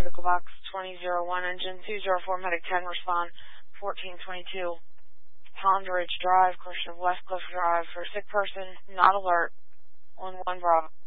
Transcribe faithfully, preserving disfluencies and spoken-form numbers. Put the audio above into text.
Vehicle Box twenty oh one, engine two oh four, medic ten, respond fourteen twenty-two, Pond Ridge Drive, collision of West Cliff Drive for a sick person, not alert, one one Bravo.